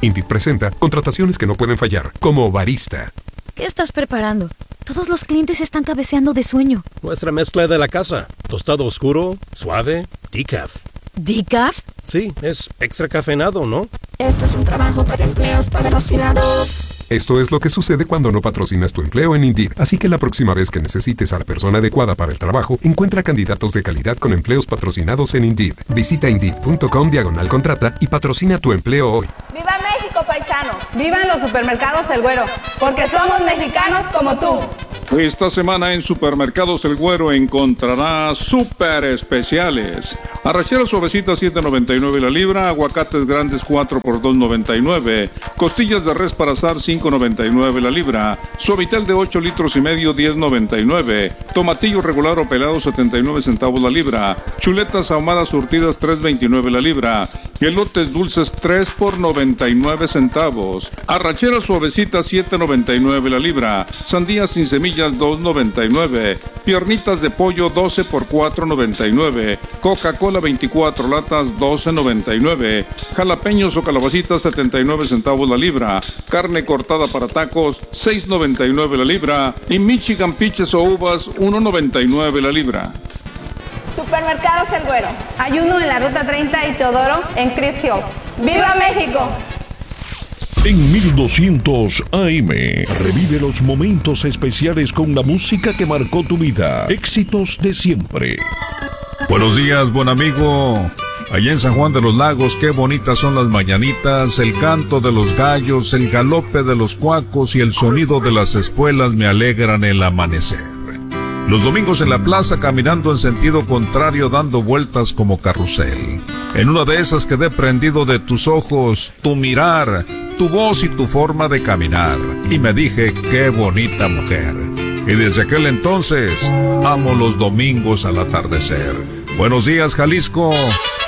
Indeed presenta contrataciones que no pueden fallar, como barista. ¿Qué estás preparando? Todos los clientes están cabeceando de sueño. Nuestra mezcla de la casa. Tostado oscuro, suave, decaf. ¿Decaf? Sí, es extra cafeinado, ¿no? Esto es un trabajo para empleos patrocinados. Esto es lo que sucede cuando no patrocinas tu empleo en Indeed. Así que la próxima vez que necesites a la persona adecuada para el trabajo, encuentra candidatos de calidad con empleos patrocinados en Indeed. Visita Indeed.com/contrata y patrocina tu empleo hoy. ¡Viva México, paisanos! ¡Vivan los supermercados El Güero! Porque somos mexicanos como tú. Esta semana en Supermercados El Güero encontrarás súper especiales. Arracheras suavecitas 7.99 la libra, aguacates grandes 4 por 2.99, costillas de res para asar 5.99 la libra, suavitel de 8 litros y medio 10.99, tomatillo regular o pelado 79 centavos la libra, chuletas ahumadas surtidas 3.29 la libra, elotes dulces 3 por 99 centavos, arracheras suavecitas 7.99 la libra, sandías sin semillas 2.99, piernitas de pollo 12 por 4.99, Coca-Cola 24 latas 12.99, jalapeños o calabacitas 79 centavos la libra, carne cortada para tacos 6.99 la libra y Michigan peaches o uvas 1.99 la libra. Supermercados El Güero. Hay uno en la Ruta 30 y Teodoro en Chris Hill. ¡Viva México! En 1200 AM, revive los momentos especiales con la música que marcó tu vida. Éxitos de siempre. Buenos días, buen amigo. Allá en San Juan de los Lagos, qué bonitas son las mañanitas, el canto de los gallos, el galope de los cuacos y el sonido de las espuelas me alegran el amanecer. Los domingos en la plaza caminando en sentido contrario dando vueltas como carrusel. En una de esas quedé prendido de tus ojos, tu mirar, tu voz y tu forma de caminar. Y me dije, qué bonita mujer. Y desde aquel entonces, amo los domingos al atardecer. Buenos días, Jalisco.